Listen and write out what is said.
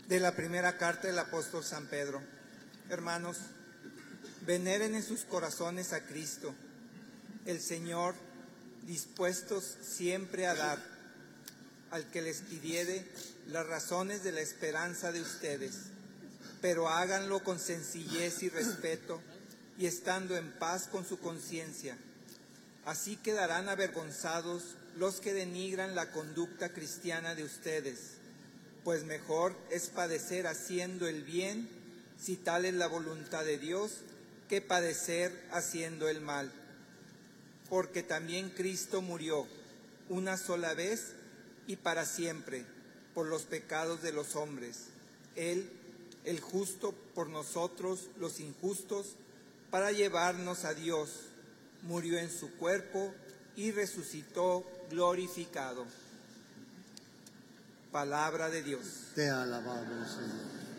De la primera carta del apóstol San Pedro. Hermanos, veneren en sus corazones a Cristo, el Señor, dispuestos siempre a dar al que les pidiere las razones de la esperanza de ustedes, pero háganlo con sencillez y respeto y estando en paz con su conciencia. Así quedarán avergonzados los que denigran la conducta cristiana de ustedes, pues mejor es padecer haciendo el bien, si tal es la voluntad de Dios, que padecer haciendo el mal. Porque también Cristo murió una sola vez y para siempre por los pecados de los hombres. Él, el justo, por nosotros los injustos, para llevarnos a Dios. Murió en su cuerpo y resucitó glorificado. Palabra de Dios. Te alabamos, Señor.